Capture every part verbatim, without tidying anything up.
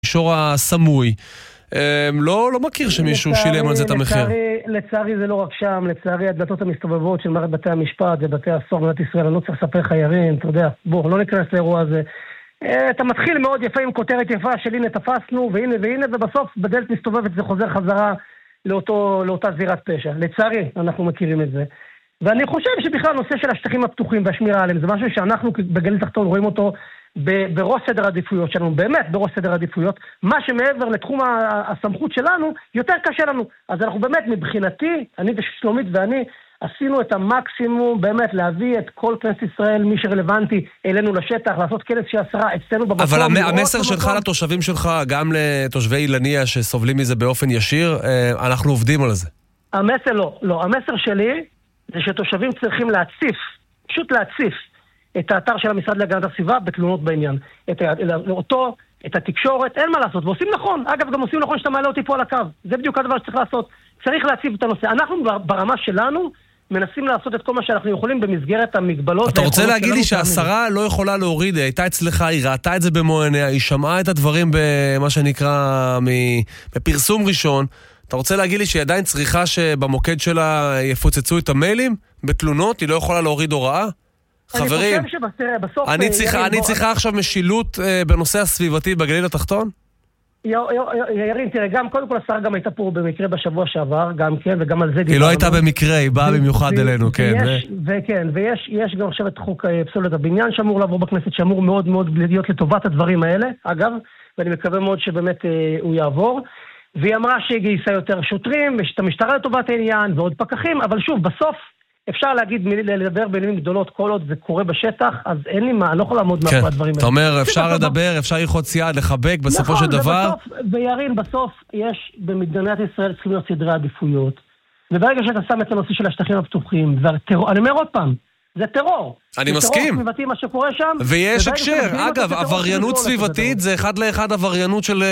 במישור הסמוי, לא, לא מכיר שמישהו שילם על זה את המחיר. לצערי, לצערי זה לא רק שם, לצערי הדלתות המסתובבות של מערכת בתי המשפט ובתי הסוהר במדינת ישראל, אני לא צריך לספר חיירים, אתה יודע, בוא, לא ניכנס לאירוע הזה. אתה מתחיל מאוד יפה עם כותרת יפה של הנה תפסנו, והנה והנה, ובסוף בדלת מסתובבת זה חוזר חזרה לאותו, לאותה זירת פשע. לצערי, אנחנו מכירים את זה. ואני חושב שבכלל הנושא של השטחים הפתוחים והשמירה עליהם, זה משהו שאנחנו בגליל תחתון רואים אותו בראש סדר העדיפויות שלנו, באמת בראש סדר העדיפויות, מה שמעבר לתחום הסמכות שלנו, יותר קשה לנו. אז אנחנו באמת, מבחינתי, אני ושלומית ואני, עשינו את המקסימום, באמת להביא את כל כנסת ישראל, מי שרלוונטי, אלינו לשטח, לעשות כנס של עשרה, אצלנו במקום. אבל המסר שלך לתושבים שלך, גם לתושבי אילניה שסובלים מזה באופן ישיר, אנחנו עובדים על זה. המסר לא, לא. המסר שלי זה שתושבים צריכים להציף, פשוט להציף, את האתר של המשרד להגנת הסביבה בתלונות בעניין. את אותו, את התקשורת, אין מה לעשות, ועושים נכון. אגב, גם עושים נכון שאתה מעלה אותי פה על הקו. זה בדיוק הדבר שצריך לעשות. צריך להציב את הנושא. אנחנו ברמה שלנו מנסים לעשות את כל מה שאנחנו יכולים במסגרת המגבלות. אתה רוצה להגיד לי שהשרה לא יכולה להוריד, היא הייתה אצלך, היא ראתה את זה במו עיניה, היא שמעה את הדברים במה שנקרא בפרסום ראשון. אתה רוצה להגיד לי שהיא עדיין צריכה שבמוקד שלה יפוצצו את המיילים בתלונות? היא לא יכולה להוריד הוראה? חברים, אני צריכה, אני צריכה עכשיו משילות בנושא הסביבתי בגליל התחתון? ירין, תראה, גם, קודם כל השרה גם הייתה פה במקרה בשבוע שעבר, גם כן, וגם על זה דיברנו. היא לא הייתה במקרה, היא באה במיוחד אלינו, כן. וכן, ויש גם עכשיו את חוק פסולת הבניין שאמור לעבור בכנסת, שאמור מאוד מאוד להיות לטובת הדברים האלה, אגב, ואני מקווה מאוד שבאמת הוא יעבור. והיא אמרה שהיא גייסה יותר שוטרים, ושאת המשטרה לטובת העניין, ועוד פקחים, אבל שוב, בסוף, אפשר להגיד, לדבר במילים גדולות, כל עוד זה קורה בשטח, אז אין לי מה, אני לא יכול לעמוד מאחורי הדברים האלה. אתה אומר, אפשר לדבר, אפשר ללחוץ יד, לחבק, בסופו של דבר. וירין, בסוף יש במדינת ישראל צריכים להיות סדרי עדיפויות, וברגע שאתה שם את הנושא של השטחים הפתוחים, אני אומר עוד פעם, זה טרור. אני מסכים. סביבתי מה שקורה שם. ויש הקשר. אגב, עבריינות סביבתית זה אחד לאחד עבריינות של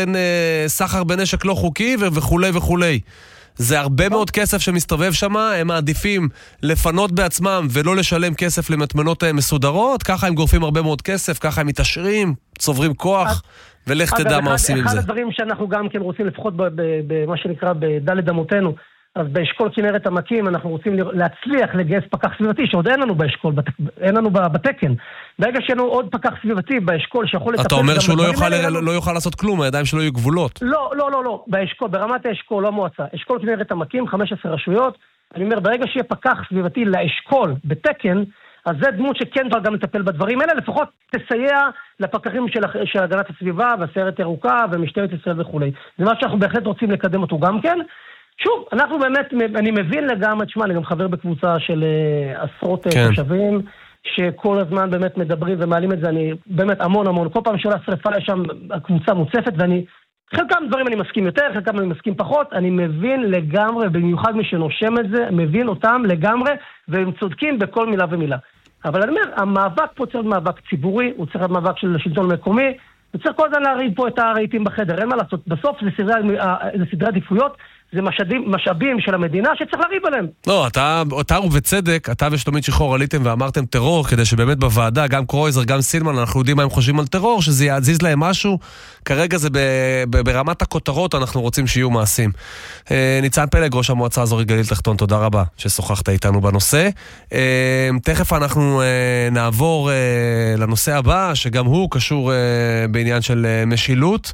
סחר בנשק לא חוקי וכולי וכולי. זה הרבה מאוד כסף שמסתובב שם, הם מעדיפים לפנות בעצמם ולא לשלם כסף למטמנות מסודרות, ככה הם גורפים הרבה מאוד כסף, ככה הם מתעשרים, צוברים כוח, ולך תדע מה עושים עם זה. אחד הדברים שאנחנו גם כן רוצים, לפחות במה שנקרא בדלת אמותינו, אז באשכול כנרת עמקים אנחנו רוצים להצליח לגייס פקח סביבתי, שעוד אין לנו באשכול, אין לנו בתקן. ברגע שאין לנו עוד פקח סביבתי באשכול שיכול לטפל... אתה אומר שהוא לא יוכל לעשות כלום, הידיים שלו יהיו גבולות. לא, לא, לא, לא. באשכול, ברמת האשכול, לא מועצה. אשכול כנרת עמקים, חמש עשרה רשויות. אני אומר, ברגע שיהיה פקח סביבתי לאשכול בתקן, אז זה דמות שכן כבר גם לטפל בדברים האלה, לפחות תסייע לפקחים של, של הגנת הסביבה, והסיירת ירוקה, ומשטרת ישראל וכו'. זה מה שאנחנו בהחלט רוצים לקדם אותו גם כן. שוב, אנחנו באמת, אני מבין לגמרי, תשמע, אני גם חבר בקבוצה של uh, עשרות כן. תושבים, שכל הזמן באמת מדברים ומעלים את זה, אני באמת המון המון, כל פעם שעולה שריפה לשם, הקבוצה מוצפת, ואני, חלקם דברים אני מסכים יותר, חלקם אני מסכים פחות, אני מבין לגמרי, במיוחד מי שנושם את זה, מבין אותם לגמרי, והם צודקים בכל מילה ומילה. אבל אני אומר, המאבק פה צריך להיות מאבק ציבורי, הוא צריך להיות מאבק של שלטון מקומי, וצריך כל הזמן להריב פה את הרהיטים בחדר, אין מה לעשות, בסוף זה סדרי, זה סדרי עדיפויות, זה משאבים, משאבים של המדינה שצריך להריב עליהם. לא, אתה, אתה ובצדק, אתה ושלומית שחור עליתם ואמרתם טרור, כדי שבאמת בוועדה, גם קרויזר, גם סילמן, אנחנו יודעים מה הם חושבים על טרור, שזה יעזיז להם משהו. כרגע זה ב, ב, ברמת הכותרות, אנחנו רוצים שיהיו מעשים. אה, ניצן פלג, ראש המועצה האזורית גליל תחתון, תודה רבה ששוחחת איתנו בנושא. אה, תכף אנחנו אה, נעבור אה, לנושא הבא, שגם הוא קשור אה, בעניין של אה, משילות.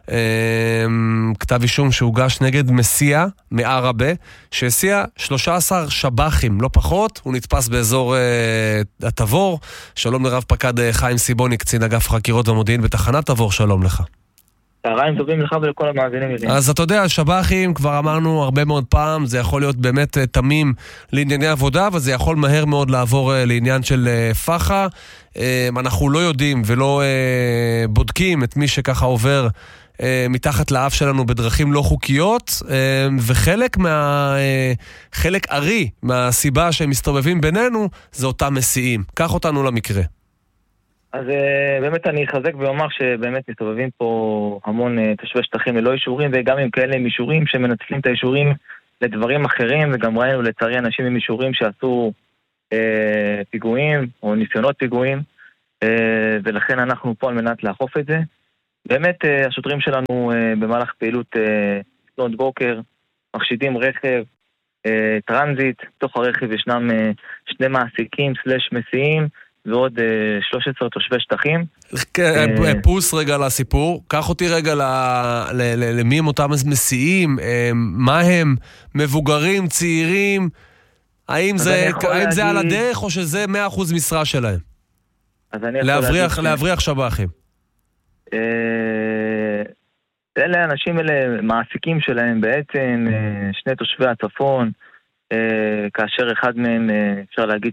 כתב אישום שהוגש נגד מסיע מערבה, שהסיע שלושה עשר שב"חים, לא פחות. הוא נתפס באזור התבור. שלום לרב פקד חיים סיבוני, קצין אגף חקירות ומודיעין בתחנת תבור, שלום לך. צהריים טובים לך ולכל המאזינים. אז אתה יודע, שב"חים, כבר אמרנו הרבה מאוד פעם, זה יכול להיות באמת תמים לענייני עבודה, אבל זה יכול מהר מאוד לעבור לעניין של פחה. אנחנו לא יודעים ולא בודקים את מי שככה עובר מתחת לאף שלנו בדרכים לא חוקיות, וחלק מה, חלק ארי מהסיבה שהם מסתובבים בינינו, זה אותם מסיעים. קח אותנו למקרה. אז באמת אני אחזק ואומר שבאמת מסתובבים פה המון תושבי שטחים ללא אישורים, וגם עם כאלה עם אישורים שמנצלים את האישורים לדברים אחרים, וגם ראינו לצערי אנשים עם אישורים שעשו אה, פיגועים או ניסיונות פיגועים, אה, ולכן אנחנו פה על מנת לאכוף את זה. באמת השוטרים שלנו במהלך פעילות לפנות בוקר, מחשידים רכב, טרנזיט, תוך הרכב ישנם שני מעסיקים סלש מסיעים, ועוד שלוש עשרה תושבי שטחים. פוס רגע לסיפור, קח אותי רגע למי הם אותם מסיעים, מה הם, מבוגרים, צעירים, האם זה על הדרך או שזה מאה אחוז משרה שלהם? להבריח שב"חים. אלה האנשים אלה, מעסיקים שלהם בעצם, שני תושבי הצפון, כאשר אחד מהם אפשר להגיד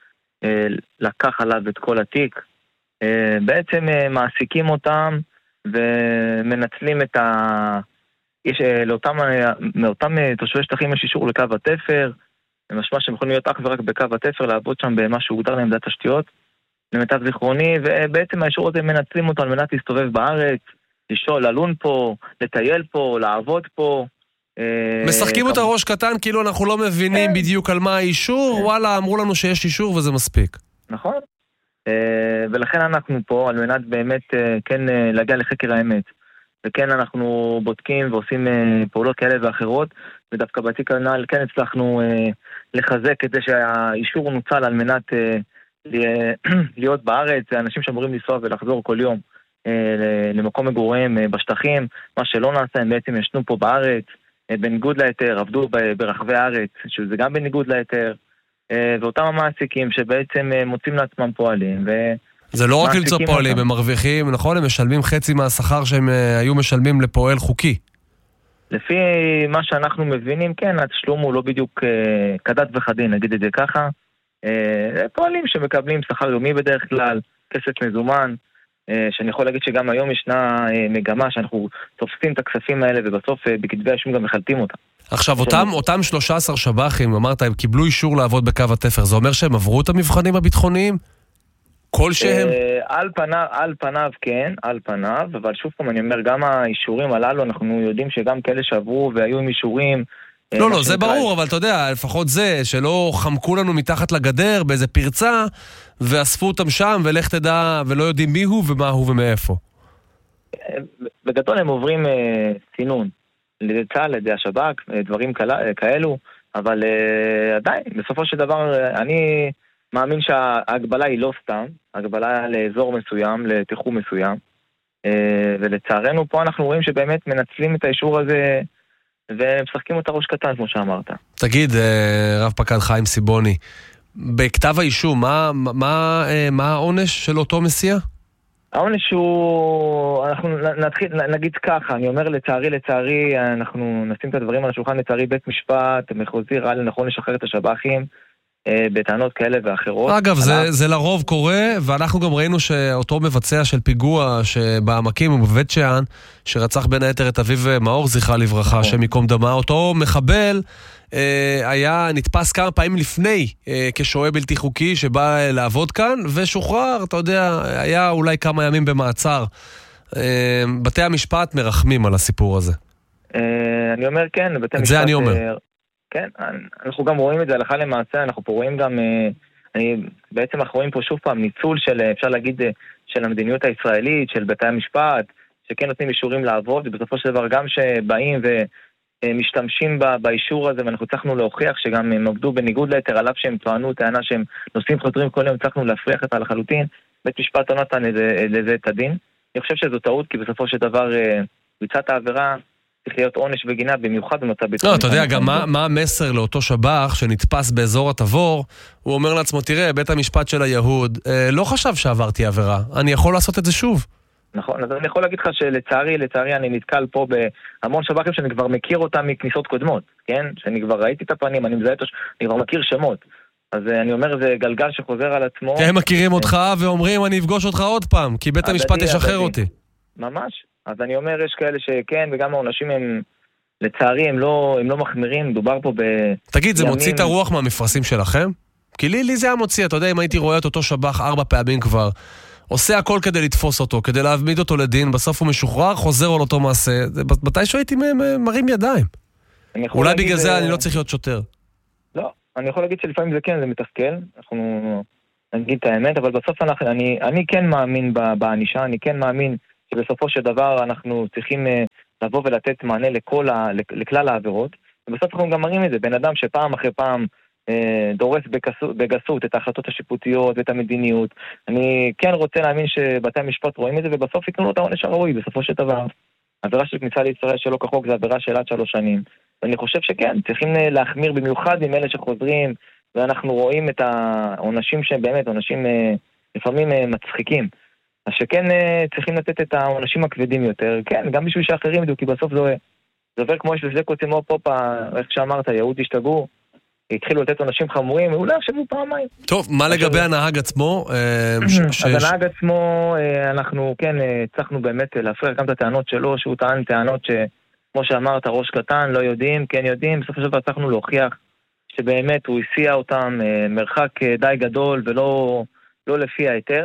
שלקח עליו את כל התיק, בעצם מעסיקים אותם ומנצלים את ה... יש לאותם, מאותם תושבי שטחים יש אישור לקו התפר, משמע שהם יכולים להיות אך ורק בקו התפר, לעבוד שם במה שהוגדר לעמדת תשתיות, למיטב זיכרוני, ובעצם האישור הזה מנצלים אותו על מנת להסתובב בארץ, לשאול, ללון פה, לטייל פה, לעבוד פה. משחקים אותה ראש קטן, כאילו אנחנו לא מבינים בדיוק על מה האישור, וואלה, אמרו לנו שיש אישור וזה מספיק. נכון. ולכן אנחנו פה, על מנת באמת כן להגיע לחקר האמת. וכן אנחנו בודקים ועושים פעולות כאלה ואחרות, ודווקא בתיק הנ"ל כן הצלחנו לחזק את זה שהאישור נוצל על מנת להיות בארץ, אנשים שאמורים לנסוע ולחזור כל יום למקום מגוריהם בשטחים, מה שלא נעשה, הם בעצם ישנו פה בארץ, בניגוד להיתר, עבדו ברחבי הארץ, שזה גם בניגוד להיתר, ואותם המעסיקים שבעצם מוצאים לעצמם פועלים. זה לא רק למצוא פועלים, הם מרוויחים, נכון? הם משלמים חצי מהשכר שהם היו משלמים לפועל חוקי. לפי מה שאנחנו מבינים, כן, התשלום הוא לא בדיוק כדת וכדין, נגיד את זה ככה. פועלים שמקבלים שכר יומי בדרך כלל, כסף מזומן, שאני יכול להגיד שגם היום ישנה מגמה שאנחנו תופסים את הכספים האלה ובסוף בכתבי האישום גם מחלטים אותם. עכשיו, אותם, אותם שלושה עשר שב"חים, אמרת, הם קיבלו אישור לעבוד בקו התפר, זה אומר שהם עברו את המבחנים הביטחוניים? כלשהם? על פניו, על פניו כן, על פניו, אבל שוב פעם אני אומר, גם האישורים הללו, אנחנו יודעים שגם כאלה שעברו והיו עם אישורים... לא, לא, זה ברור, אבל אתה יודע, לפחות זה, שלא חמקו לנו מתחת לגדר באיזה פרצה, ואספו אותם שם, ולך תדע, ולא יודעים מי הוא ומה הוא ומאיפה. בגדול הם עוברים סינון, לידי צה"ל, לידי השב"כ, דברים כאלו, אבל עדיין, בסופו של דבר, אני מאמין שההגבלה היא לא סתם, ההגבלה לאזור מסוים, לתיחום מסוים, ולצערנו פה אנחנו רואים שבאמת מנצלים את האישור הזה, ומשחקים אותה ראש קטן, כמו שאמרת. תגיד, רב פקד חיים סיבוני, בכתב האישום, מה, מה, מה העונש של אותו מסיע? העונש הוא, אנחנו נתחיל, נגיד ככה, אני אומר לצערי, לצערי, אנחנו נשים את הדברים על השולחן, לצערי בית משפט, מחוזי ראה לנכון לשחרר את השב"חים, בטענות כאלה ואחרות. אגב, זה, זה לרוב קורה, ואנחנו גם ראינו שאותו מבצע של פיגוע שבעמקים ובבית שאן, שרצח בין היתר את אביב מאור, זכרה לברכה, שמקום דמה, אותו מחבל היה נתפס כמה פעמים לפני כשועה בלתי חוקי שבא לעבוד כאן, ושוחרר, אתה יודע, היה אולי כמה ימים במעצר. בתי המשפט מרחמים על הסיפור הזה. אני אומר כן, בתי המשפט... זה אני אומר. כן, אנחנו גם רואים את זה הלכה למעשה, אנחנו פה רואים גם, אני, בעצם אנחנו רואים פה שוב פעם ניצול של, אפשר להגיד, של המדיניות הישראלית, של בתי המשפט, שכן נותנים אישורים לעבוד, ובסופו של דבר גם שבאים ומשתמשים באישור הזה, ואנחנו צריכנו להוכיח שגם הם עבדו בניגוד ליתר, על אף שהם טוענו טענה שהם נושאים חוזרים כל יום, צריכנו להפריח את לחלוטין, בית משפט לא נתן לזה את הדין. אני חושב שזו טעות, כי בסופו של דבר ביצעת העבירה, צריך להיות עונש וגינה, במיוחד במצב ביטחוני. לא, אתה יודע, גם מה, מה המסר לאותו שב"ח שנתפס באזור התבור, הוא אומר לעצמו, תראה, בית המשפט של היהוד אה, לא חשב שעברתי עבירה, אני יכול לעשות את זה שוב. נכון, אז אני יכול להגיד לך שלצערי, לצערי אני נתקל פה בהמון שב"חים שאני כבר מכיר אותם מכניסות קודמות, כן? שאני כבר ראיתי את הפנים, אני מזהה את הש... אני כבר מכיר שמות. אז אני אומר, זה גלגל שחוזר על עצמו. הם מכירים אותך ואומרים, אני אפגוש אותך עוד פעם, כי בית המשפט ישחרר אותי. ממש. אז אני אומר, יש כאלה שכן, וגם האנשים הם, לצערי, הם לא, הם לא מחמירים, מדובר פה ב... תגיד, זה מוציא את הרוח מהמפרשים שלכם? כי לי, לי זה היה מוציא, אתה יודע, אם הייתי רואה את אותו שב"ח ארבע פעמים כבר, עושה הכל כדי לתפוס אותו, כדי להעמיד אותו לדין, בסוף הוא משוחרר, חוזר על אותו מעשה, מתישהו הייתי מרים ידיים. אולי בגלל זה אני לא צריך להיות שוטר. לא, אני יכול להגיד שלפעמים זה כן, זה מתסכל, אנחנו נגיד את האמת, אבל בסוף אני, אני כן מאמין בענישה, אני כן מאמין שבסופו של דבר אנחנו צריכים לבוא ולתת מענה לכל ה, לכלל העבירות, ובסוף אנחנו גם מראים את זה, בן אדם שפעם אחרי פעם דורס בגסות, בגסות את ההחלטות השיפוטיות ואת המדיניות. אני כן רוצה להאמין שבתי המשפט רואים את זה, ובסוף יקנו לו את העונש הראוי, בסופו של דבר. עבירה של כניסה לישראל שלא כחוק זה עבירה של עד שלוש שנים. ואני חושב שכן, צריכים להחמיר במיוחד עם אלה שחוזרים, ואנחנו רואים את העונשים שהם באמת עונשים לפעמים מצחיקים. אז שכן צריכים לתת את העונשים הכבדים יותר, כן, גם בשביל שאחרים ידעו, כי בסוף זה עובר כמו יש לזה קוצים או פופה, איך שאמרת, יהוד השתגעו, התחילו לתת עונשים חמורים, אולי יחשבו פעמיים. טוב, מה לגבי הנהג עצמו? אז הנהג עצמו, אנחנו כן הצלחנו באמת להפריך גם את הטענות שלו, שהוא טען טענות שכמו שאמרת, ראש קטן, לא יודעים, כן יודעים, בסוף השבוע הצלחנו להוכיח שבאמת הוא הסיע אותם מרחק די גדול ולא לא לפי ההיתר.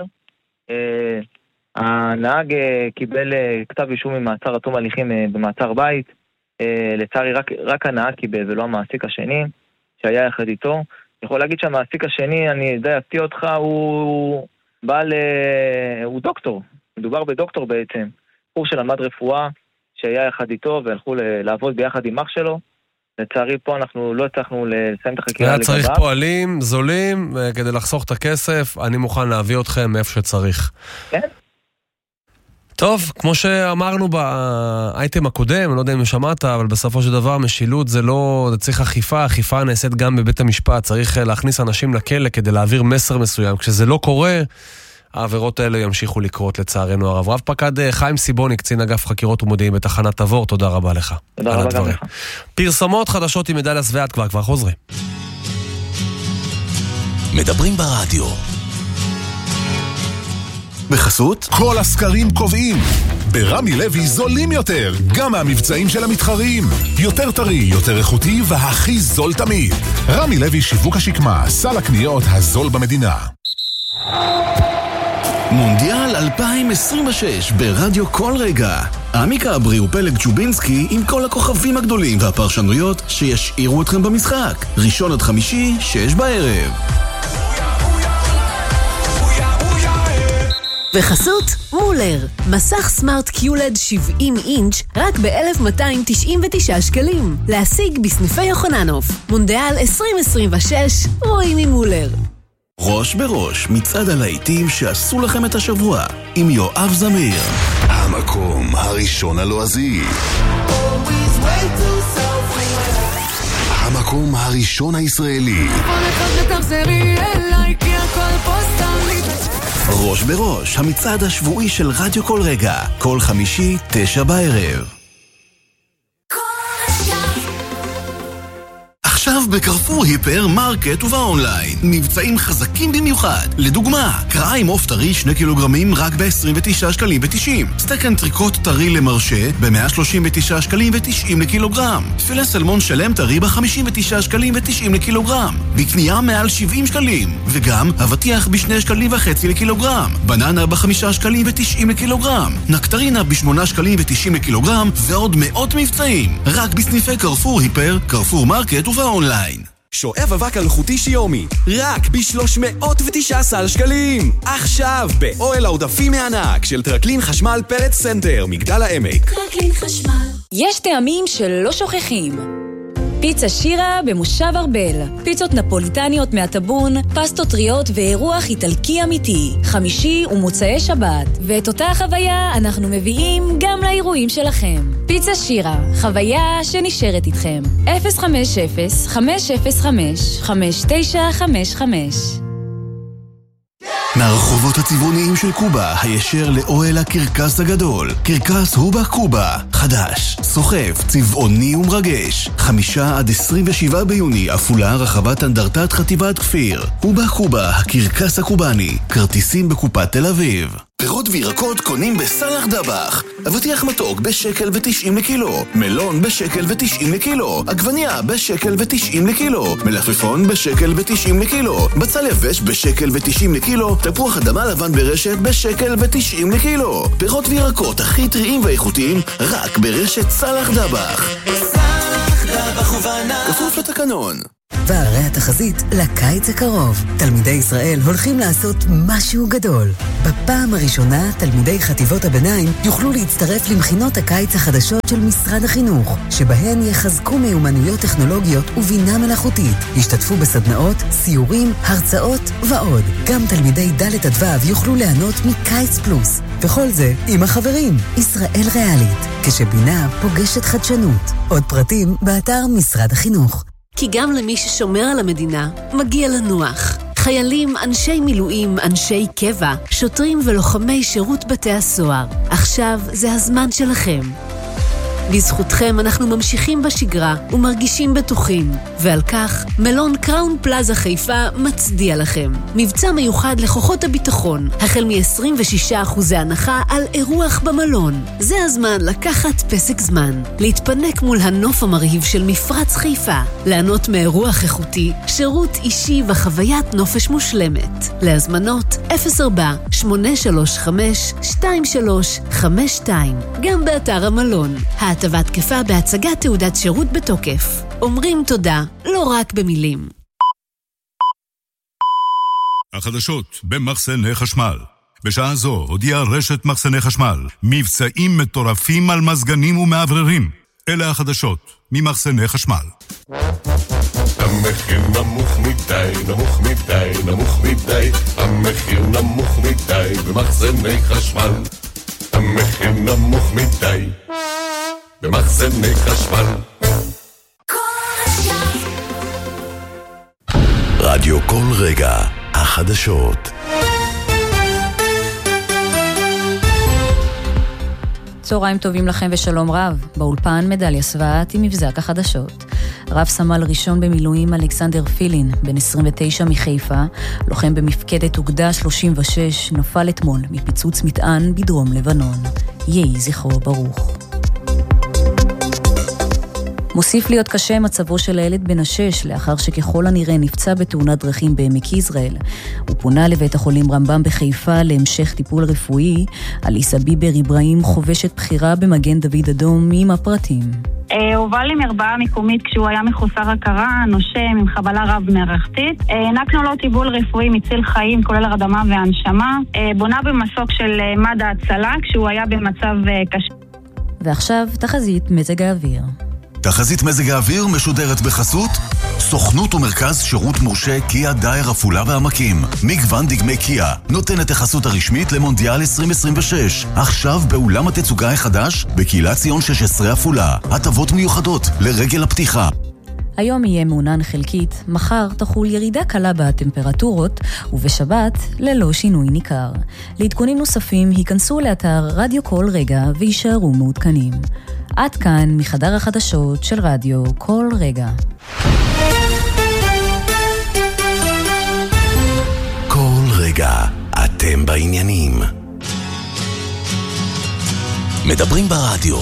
הנהג קיבל כתב אישום ממעצר עד תום הליכים במעצר בית, לצערי רק, רק הנהג קיבל ולא המעסיק השני שהיה יחד איתו. אני יכול להגיד שהמעסיק השני, אני די אפתיע אותך, הוא בעל, הוא דוקטור, מדובר בדוקטור בעצם, בחור שלמד רפואה שהיה יחד איתו והלכו לעבוד ביחד עם אח שלו. לצערי פה אנחנו לא הצלחנו לסיים את החקירה לגביו. היה צריך פועלים זולים כדי לחסוך את הכסף, אני מוכן להביא אתכם מאיפה שצריך. כן. טוב, כמו שאמרנו באייטם הקודם, אני לא יודע אם שמעת, אבל בסופו של דבר משילות זה לא, זה צריך אכיפה, אכיפה נעשית גם בבית המשפט, צריך להכניס אנשים לכלא כדי להעביר מסר מסוים. כשזה לא קורה, העבירות האלה ימשיכו לקרות לצערנו הרב. רב פקד חיים סיבוני, קצין אגף חקירות ומודיעין בתחנת תבור, תודה רבה לך. תודה רבה גם לך. פרסומות חדשות עם מדליה סוויאט כבר, כבר חוזרים. מדברים ברדיו. בחסות? כל הסקרים קובעים. ברמי לוי זולים יותר, גם מהמבצעים של המתחרים. יותר טרי, יותר איכותי והכי זול תמיד. רמי לוי שיווק השקמה, סל הקניות הזול במדינה. מונדיאל אלפיים עשרים ושש ברדיו כל רגע. עמיקה אברי ופלג צ'ובינסקי עם כל הכוכבים הגדולים והפרשנויות שישאירו אתכם במשחק. ראשון עד חמישי, שש בערב. בחסות מולר, מסך סמארט קיולד שבעים אינץ' רק ב-אלף מאתיים תשעים ותשעה שקלים. להשיג בסניפי יוחננוף. מונדיאל עשרים עשרים ושש, רואים ממולר. ראש בראש, מצעד הלהיטים שעשו לכם את השבוע, עם יואב זמיר. המקום הראשון הלועזי. המקום הראשון הישראלי. ראש בראש, המצעד השבועי של רדיו כל רגע, כל חמישי, תשע בערב. עכשיו בקרפור היפר מרקט ובאונליין מבצעים חזקים במיוחד. לדוגמה, קרעה עם עוף טרי שני קילוגרמים רק ב-עשרים ותשעה שקלים ותשעים. סטייק אנטריקוט טרי למרשה ב-מאה שלושים ותשעה שקלים ותשעים לקילוגרם. פילה סלמון שלם טרי ב-חמישים ותשעה שקלים ותשעים לקילוגרם. בקנייה מעל שבעים שקלים. וגם אבטיח בשני שקלים וחצי לקילוגרם. בננה בחמישה שקלים ותשעים לקילוגרם. נקטרינה בשמונה שקלים ותשעים לקילוגרם. ועוד מאות מבצעים. רק בסניפי קרפור היפר, קרפור מרקט ובאונליין. אונליין. שואב אבק אלחוטי שיומי, רק ב-שלוש מאות ותשע עשרה שקלים. עכשיו, באוהל העודפים מענק של טרקלין חשמל פלט סנטר, מגדל העמק. טרקלין חשמל. יש טעמים שלא שוכחים. פיצה שירה במושב ארבל. פיצות נפוליטניות מהטבון, פסטות טריות ואירוח איטלקי אמיתי. חמישי ומוצאי שבת. ואת אותה חוויה אנחנו מביאים גם לאירועים שלכם. פיצה שירה, חוויה שנשארת איתכם. אפס חמש אפס חמש אפס חמש חמש תשע חמש חמש. מהרחובות הצבעוניים של קובה, הישר לאוהל הקרקס הגדול. קרקס הובה קובה, חדש, סוחף, צבעוני ומרגש. חמישה עד עשרים ושבעה ביוני, אפולה רחבת אנדרטת חטיבת כפיר. הובה קובה, הקרקס הקובני. כרטיסים בקופת תל אביב. פירות וירקות קונים בסלח דבח. אבטיח מתוק בשקל ותשעים לקילו. מלון בשקל ותשעים לקילו. עגבניה בשקל ותשעים לקילו. מלפפון בשקל ותשעים לקילו. בצל יבש בשקל ותשעים לקילו. תפוח אדמה לבן ברשת בשקל ותשעים לקילו. פירות וירקות הכי טריים ואיכותיים רק ברשת סלח דבח. סלח דבח ובנה. כפוף לתקנון. והרי התחזית לקיץ הקרוב. תלמידי ישראל הולכים לעשות משהו גדול. בפעם הראשונה, תלמידי חטיבות הביניים יוכלו להצטרף למכינות הקיץ החדשות של משרד החינוך, שבהן יחזקו מיומנויות טכנולוגיות ובינה מלאכותית. ישתתפו בסדנאות, סיורים, הרצאות ועוד. גם תלמידי ד' עד ו' יוכלו ליהנות מקיץ פלוס. וכל זה עם החברים, ישראל ריאלית, כשבינה פוגשת חדשנות. עוד פרטים באתר משרד החינוך. כי גם למי ששומר על המדינה, מגיע לנוח. חיילים, אנשי מילואים, אנשי קבע, שוטרים ולוחמי שירות בתי הסוהר. עכשיו זה הזמן שלכם. בזכותכם אנחנו ממשיכים בשגרה ומרגישים בטוחים, ועל כך מלון קראון פלאזה חיפה מצדיע לכם. מבצע מיוחד לכוחות הביטחון, החל מ-עשרים ושישה אחוז הנחה על אירוח במלון. זה הזמן לקחת פסק זמן, להתפנק מול הנוף המרהיב של מפרץ חיפה, לענות מאירוח איכותי, שירות אישי וחוויית נופש מושלמת. להזמנות אפס ארבע שמונה שלוש חמש שתיים שלוש חמש שתיים, גם באתר המלון. ההטבה תקפה בהצגת תעודת שירות בתוקף. אומרים תודה, לא רק במילים. החדשות במחסני חשמל. בשעה זו הודיעה רשת מחסני חשמל מבצעים מטורפים על מזגנים ומעבררים. אלה החדשות ממחסני חשמל. המחיר נמוך מדי, נמוך מדי, נמוך מדי. המחיר נמוך מדי במחסני חשמל. המחיר נמוך מדי במחסני חשמל. רדיו כל רגע, החדשות. צהריים טובים לכם ושלום רב. באולפן מדליה סבעת עם מבזק החדשות. רב סמל ראשון במילואים אלכסנדר פילין, בן עשרים ותשע מחיפה, לוחם במפקדת אוגדה שלושים ושש, נפל אתמול מפיצוץ מטען בדרום לבנון. יהי זכרו ברוך. מוסיף להיות קשה מצבו של הילד בן השש, לאחר שככל הנראה נפצע בתאונת דרכים בעמק יזרעאל. הוא פונה לבית החולים רמב"ם בחיפה להמשך טיפול רפואי. אליסה ביבר איברהים, חובשת בחירה במגן דוד אדום, עם הפרטים. הובל לי מרפאה מקומית כשהוא היה מחוסר הכרה, נושם עם חבלה רב-מערכתית. הענקנו לו טיפול רפואי מציל חיים, כולל הרדמה והנשמה. בונה במסוק של מד"א הצלה כשהוא היה במצב קשה. ועכשיו תחזית מזג האוויר. תחזית מזג האוויר משודרת בחסות סוכנות ומרכז שירות מורשה קיה דייר עפולה והעמקים. מגוון דגמי קיה נותן את החסות הרשמית למונדיאל עשרים עשרים ושש. עכשיו באולם התצוגה החדש בקהילת ציון שש עשרה עפולה. הטבות מיוחדות לרגל הפתיחה. היום יהיה מעונן חלקית, מחר תחול ירידה קלה בטמפרטורות, ובשבת ללא שינוי ניכר. לעדכונים נוספים היכנסו לאתר רדיו כל רגע וישארו מעודכנים. עד כאן מחדר החדשות של רדיו כל רגע. כל רגע אתם בעניינים. מדברים ברדיו.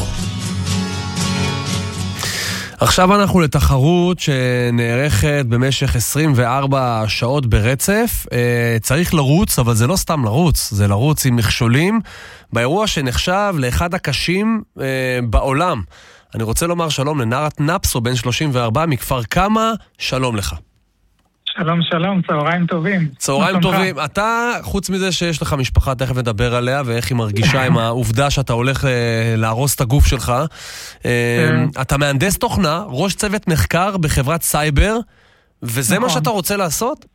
עכשיו אנחנו לתחרות שנערכת במשך עשרים וארבע שעות ברצף. צריך לרוץ, אבל זה לא סתם לרוץ, זה לרוץ עם מכשולים, באירוע שנחשב לאחד הקשים בעולם. אני רוצה לומר שלום לנארת נפסו, בן שלושים וארבע, מכפר כמה, שלום לך. שלום שלום, צהריים טובים. צהריים טובים. אתה, חוץ מזה שיש לך משפחה, תכף נדבר עליה, ואיך היא מרגישה עם העובדה שאתה הולך להרוס את הגוף שלך. אתה מהנדס תוכנה, ראש צוות מחקר בחברת סייבר, וזה מה שאתה רוצה לעשות?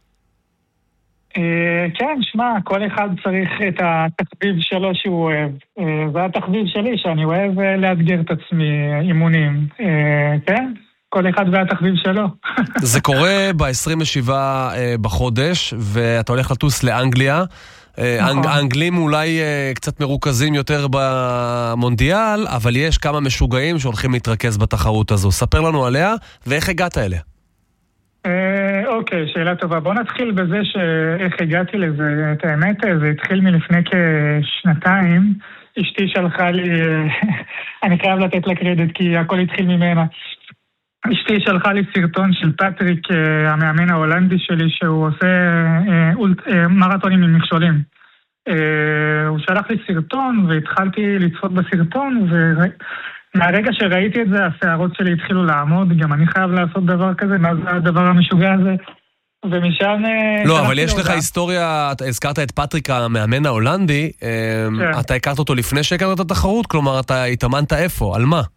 כן, שמע, כל אחד צריך את התחביב שלו שהוא אוהב. זה התחביב שלי, שאני אוהב לאתגר את עצמי אימונים. כן? כל אחד והתחביב שלו. זה קורה ב-עשרים ושבעה בחודש, ואתה הולך לטוס לאנגליה. האנגלים אולי קצת מרוכזים יותר במונדיאל, אבל יש כמה משוגעים שהולכים להתרכז בתחרות הזו. ספר לנו עליה, ואיך הגעת אליה? אוקיי, שאלה טובה. בוא נתחיל בזה שאיך הגעתי לזה. את האמת, זה התחיל מלפני כשנתיים. אשתי שלחה לי, אני חייב לתת לה קרדיט, כי הכל התחיל ממנה. אשתי שלחה לי סרטון של פטריק, המאמן ההולנדי שלי, שהוא עושה מרתונים עם מכשולים. הוא שלח לי סרטון, והתחלתי לצפות בסרטון, מהרגע שראיתי את זה, השערות שלי התחילו לעמוד, גם אני חייב לעשות דבר כזה, מה זה הדבר המשוגע הזה? ומשם... לא, אבל יש לך היסטוריה, אתה הזכרת את פטריק המאמן ההולנדי, אתה הכרת אותו לפני שהכרת את התחרות? כלומר, אתה התאמנת איפה? על מה?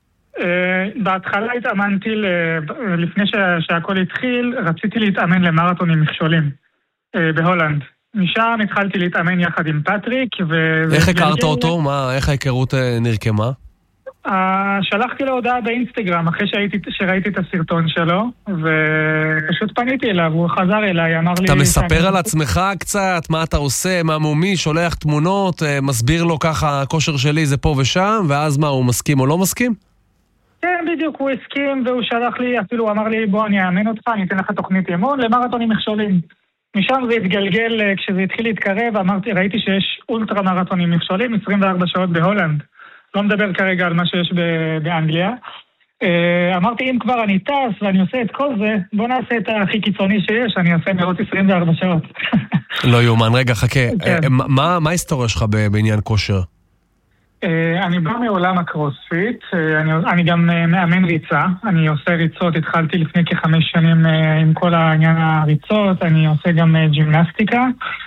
בהתחלה התאמנתי, לפני שהכל התחיל, רציתי להתאמן למרתון עם מכשולים, בהולנד. משם התחלתי להתאמן יחד עם פטריק. איך הכרת אותו? איך ההיכרות נרקמה? שלחתי לו הודעה באינסטגרם אחרי שראיתי את הסרטון שלו, ופשוט פניתי אליו, הוא חזר אליי, אמר לי... אתה מספר על עצמך קצת, מה אתה עושה, מה מומי, שולח תמונות, מסביר לו ככה, הכושר שלי זה פה ושם, ואז מה, הוא מסכים או לא מסכים? כן, בדיוק, הוא הסכים, והוא שלח לי, אפילו הוא אמר לי, בוא אני אאמן אותך, אני אתן לך תוכנית אימון למרתונים מכשולים. משם זה התגלגל, כשזה התחיל להתקרב, אמרתי, ראיתי שיש אולטרה מרתונים מכשולים, עשרים וארבע שעות בהולנד. לא מדבר כרגע על מה שיש באנגליה. אמרתי, אם כבר אני טס ואני עושה את כל זה, בוא נעשה את הכי קיצוני שיש, אני אעשה מאות עשרים וארבע שעות. לא יומן, רגע, חכה. מה ההיסטוריה שלך בעניין כושר? אני בא מעולם הקרוספיט, אני גם מאמן ריצה, אני עושה ריצות, התחלתי לפני כחמש שנים עם כל העניין הריצות, אני עושה גם ג'ימנסטיקה,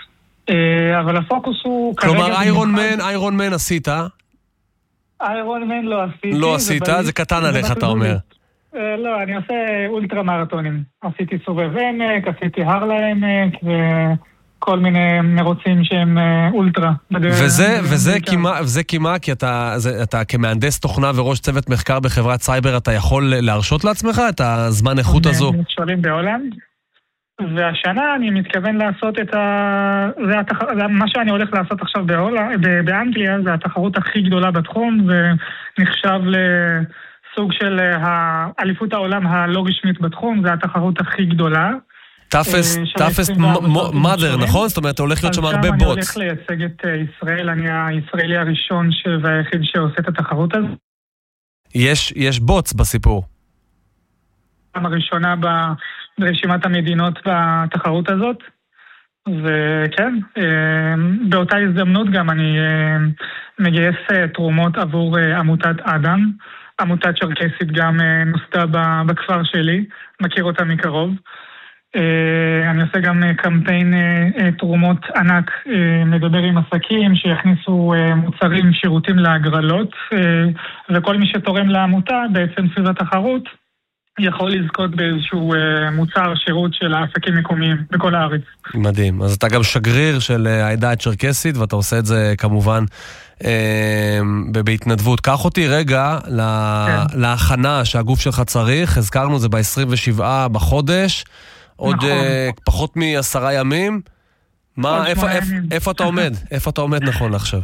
אבל הפוקוס הוא... כלומר, איירון מן, איירון מן עשית? איירון מן לא עשיתי. לא עשית, זה קטן עליך, אתה אומר. לא, אני עושה אולטרה מרתונים. עשיתי סובב עמק, עשיתי הרלה עמק, וכל מיני מרוצים שהם אולטרה. וזה, וזה כמעט, וזה כמעט, כי אתה, אתה כמהנדס תוכנה וראש צוות מחקר בחברת סייבר, אתה יכול להרשות לעצמך את הזמן איכות הזו? שואלים בהולנד. והשנה אני מתכוון לעשות את ה... זה התח... מה שאני הולך לעשות עכשיו בהולה... באנגליה, זה התחרות הכי גדולה בתחום, ונחשב לסוג של האליפות העולם הלא רשמית בתחום, זה התחרות הכי גדולה. טאפסט, טאפסט מאדר, נכון? זאת אומרת, אתה הולך להיות שם הרבה בוץ. אני הולך לייצג את ישראל, אני הישראלי הראשון והיחיד שעושה את התחרות הזו. יש, יש בוץ בסיפור. הראשונה ברשימת המדינות בתחרות הזאת, וכן, באותה הזדמנות גם אני מגייס תרומות עבור עמותת אדם, עמותת צ'רקסית גם נוסדה בכפר שלי, מכיר אותה מקרוב. אני עושה גם קמפיין תרומות ענק, מדבר עם עסקים שיכניסו מוצרים, שירותים להגרלות, וכל מי שתורם לעמותה בעצם סביב התחרות, יכול לזכות באיזשהו מוצר, שירות של העסקים מקומיים בכל הארץ. מדהים. אז אתה גם שגריר של העדה הצ'רקסית, ואתה עושה את זה כמובן בהתנדבות. קח אותי רגע להכנה שהגוף שלך צריך, הזכרנו זה ב-עשרים ושבעה בחודש, עוד פחות מעשרה ימים. איפה אתה עומד? איפה אתה עומד נכון לעכשיו?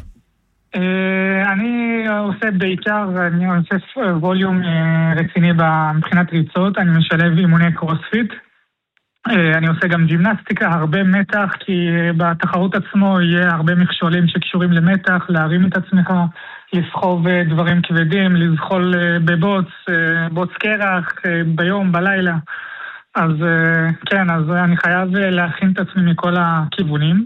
אני עושה בעיקר, אני עושה ווליום רציני מבחינת ריצות, אני משלב אימוני קרוספיט, אני עושה גם ג'ימנסטיקה, הרבה מתח, כי בתחרות עצמו יהיה הרבה מכשולים שקשורים למתח, להרים את עצמך, לסחוב דברים כבדים, לזחול בבוץ, בוץ קרח, ביום, בלילה. אז כן, אז אני חייב להכין את עצמי מכל הכיוונים.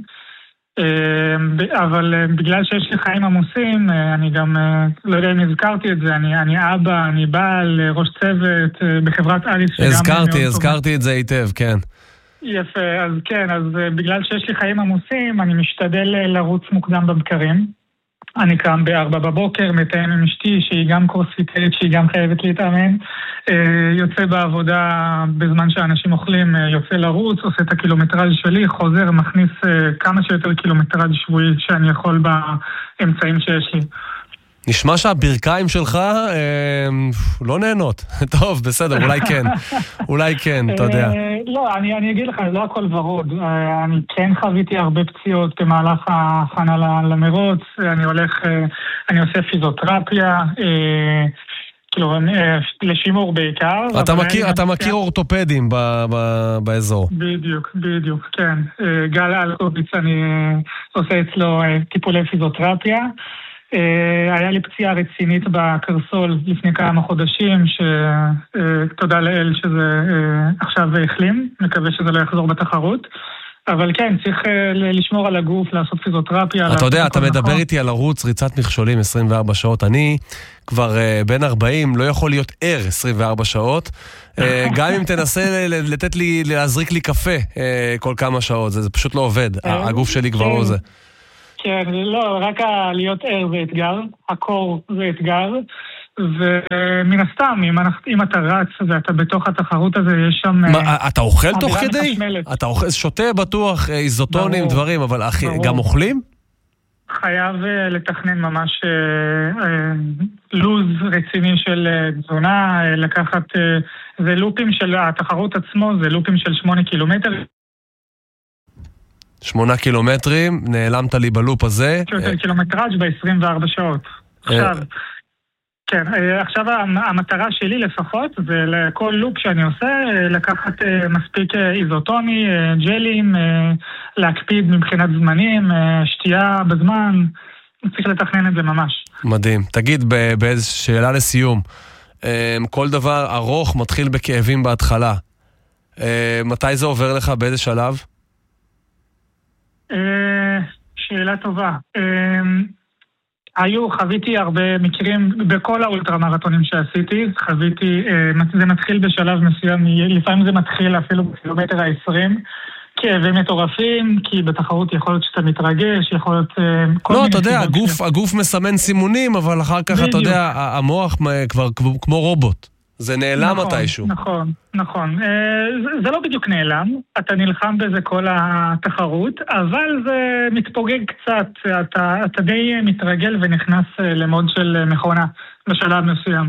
אבל בגלל שיש לי חיים עמוסים, אני גם, לא יודע אם הזכרתי את זה, אני, אני אבא, אני בעל, ראש צוות בחברת אליס. הזכרתי, הזכרתי את זה היטב, כן. יפה, אז כן, אז בגלל שיש לי חיים עמוסים, אני משתדל לרוץ מוקדם בבקרים. אני קם בארבע בבוקר, מתאם עם אשתי, שהיא גם קורספיטרית, שהיא גם חייבת להתאמן. יוצא בעבודה בזמן שאנשים אוכלים, יוצא לרוץ, עושה את הקילומטראז' שלי, חוזר, מכניס כמה שיותר קילומטראז' שבועי שאני יכול באמצעים שיש לי. נשמע שהברכיים שלך אה, לא נהנות. טוב, בסדר, אולי כן. אולי כן, אתה יודע. לא, אני, אני אגיד לך, לא הכל ורוד. אני כן חוויתי הרבה פציעות במהלך ההכנה למרוץ. אני הולך, אני עושה פיזיותרפיה, כאילו, לשימור בעיקר. אתה מכיר, אתה מכיר אורתופדים באזור. בדיוק, בדיוק, כן. גל אלקוביץ, אני עושה אצלו טיפולי פיזיותרפיה. היה לי פציעה רצינית בקרסול לפני כמה חודשים, שתודה לאל שזה עכשיו החלים, מקווה שזה לא יחזור בתחרות. אבל כן, צריך לשמור על הגוף, לעשות פיזיותרפיה. אתה יודע, אתה מדבר איתי על ערוץ ריצת מכשולים עשרים וארבע שעות. אני כבר בין ארבעים לא יכול להיות ער עשרים וארבע שעות. גם אם תנסה לתת לי, להזריק לי קפה כל כמה שעות, זה פשוט לא עובד. הגוף שלי כבר לא זה. כן, לא, רק להיות ער זה אתגר, הקור זה אתגר. ומן הסתם, אם, אם אתה רץ ואתה בתוך התחרות הזה, יש שם... מה, אתה אוכל תוך כדי? אתה אוכל, שותה בטוח איזוטונים, ברור, דברים, אבל אחי, גם אוכלים? חייב לתכנן ממש אה, אה, לוז רציני של תזונה, אה, לקחת... אה, זה לופים של התחרות עצמו, זה לופים של שמונה קילומטר. שמונה קילומטרים, נעלמת לי בלופ הזה. קילומטראז' ב-עשרים וארבע שעות. עכשיו... כן, עכשיו המטרה שלי לפחות, זה לכל לופ שאני עושה, לקחת מספיק איזוטוני, ג'לים, להקפיד מבחינת זמנים, שתייה בזמן, צריך לתכנן את זה ממש. מדהים. תגיד, באיזו שאלה לסיום, כל דבר ארוך מתחיל בכאבים בהתחלה. מתי זה עובר לך? באיזה שלב? שאלה טובה. היו, חוויתי הרבה מקרים, בכל האולטרמרתונים שעשיתי, חוויתי, זה מתחיל בשלב מסוים, לפעמים זה מתחיל אפילו בקילומטר ה-עשרים, כאבים מטורפים, כי בתחרות יכול להיות שאתה מתרגש, יכול להיות... לא, אתה יודע, הגוף, הגוף מסמן סימונים, אבל אחר כך אתה יודע, המוח כבר כמו רובוט. זה נעלם מתישהו. נכון, נכון. זה לא בדיוק נעלם, אתה נלחם בזה כל התחרות, אבל זה מתפוגג קצת, אתה, אתה די מתרגל ונכנס למוד של מכונה בשלב מסוים.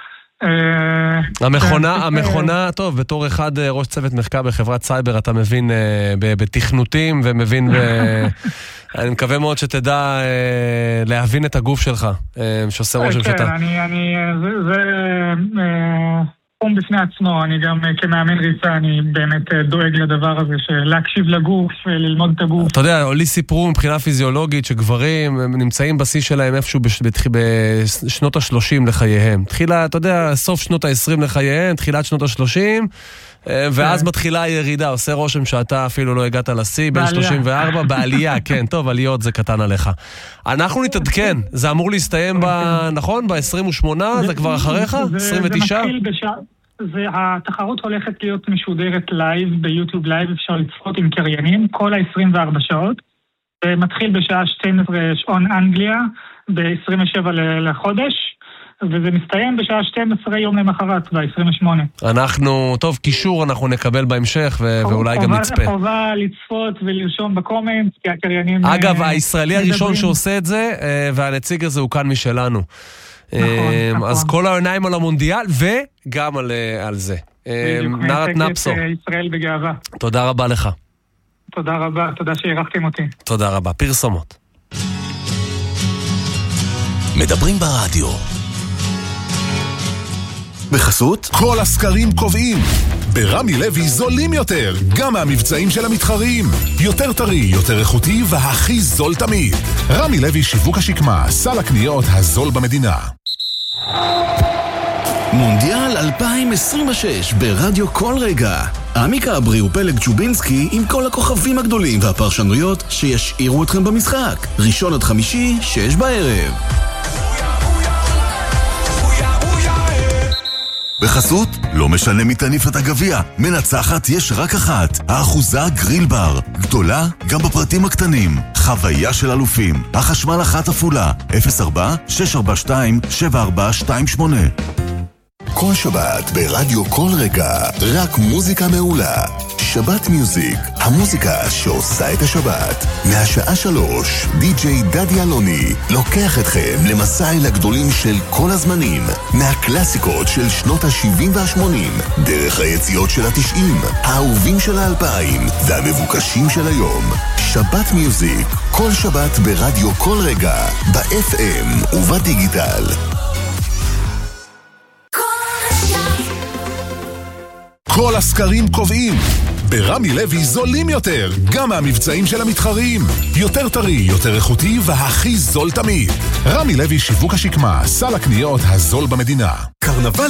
המכונה, המכונה, טוב, בתור אחד ראש צוות מחקר בחברת סייבר, אתה מבין בתכנותים ומבין, אני מקווה מאוד שתדע להבין את הגוף שלך, שעושה רושם שאתה... כן, אני, אני, זה תחום בפני עצמו, אני גם כמאמן ריצה, אני באמת דואג לדבר הזה, להקשיב לגוף, ללמוד את הגוף. אתה יודע, לי סיפרו מבחינה פיזיולוגית שגברים נמצאים בשיא שלהם איפשהו בשנות ה-שלושים לחייהם. תחילה, אתה יודע, סוף שנות ה-עשרים לחייהם, תחילת שנות ה-שלושים, ואז מתחילה הירידה, עושה רושם שאתה אפילו לא הגעת לשיא, בין שלושים וארבע, בעלייה, כן, טוב, עליות זה קטן עליך. אנחנו נתעדכן, זה אמור להסתיים, נכון? ב-עשרים ושמונה, זה כבר אחריך? עשרים ותשע? זה מתחיל בשעה, התחרות הולכת להיות משודרת לייב, ביוטיוב לייב, אפשר לצפות עם קריינים, כל ה-עשרים וארבע שעות, זה מתחיל בשעה שתים עשרה שעון אנגליה, ב-עשרים ושבע לחודש, וזה מסתיים בשעה שתים עשרה יום למחרת, ב-עשרים ושמונה. אנחנו, טוב, קישור אנחנו נקבל בהמשך, ו- ואולי גם נצפה. חובה לצפות ולרשום בקומנט, כי הקריינים... אגב, הישראלי הראשון שעושה את זה, והנציג הזה הוא כאן משלנו. נכון, אז כל העיניים על המונדיאל, וגם על, על זה. נארת נפסו. ישראל בגאווה. תודה רבה לך. תודה רבה, תודה שהערכתם אותי. תודה רבה. פרסומות. מדברים ברדיו. בחסות? כל הסקרים קובעים. ברמי לוי זולים יותר, גם מהמבצעים של המתחרים. יותר טרי, יותר איכותי והכי זול תמיד. רמי לוי שיווק השקמה, סל הקניות הזול במדינה. מונדיאל אלפיים עשרים ושש ברדיו כל רגע. עמיקה אברי ופלג צ'ובינסקי עם כל הכוכבים הגדולים והפרשנויות שישאירו אתכם במשחק. ראשון עד חמישי, שש בערב. בחסות, לא משנה מי תניף את הגביע, מנצחת יש רק אחת, האחוזה גריל בר, גדולה גם בפרטים הקטנים, חוויה של אלופים, החשמל אחת אפולה, אפס ארבע שש ארבע שתיים שבע ארבע שתיים שמונה. כל שבת ברדיו כל רגע, רק מוזיקה מעולה. שבת מיוזיק, המוזיקה שעושה את השבת. מהשעה שלוש, די-ג'יי דדי אלוני לוקח אתכם למסע אל הגדולים של כל הזמנים. מהקלאסיקות של שנות ה-שבעים וה-שמונים, דרך היציאות של ה-תשעים, האהובים של ה-אלפיים והמבוקשים של היום. שבת מיוזיק, כל שבת ברדיו כל רגע, ב-אף אם ובדיגיטל. כל הסקרים קובעים. ברמי לוי זולים יותר, גם מהמבצעים של המתחרים. יותר טרי, יותר איכותי והכי זול תמיד. רמי לוי שיווק השקמה, סל הקניות הזול במדינה. קרנבל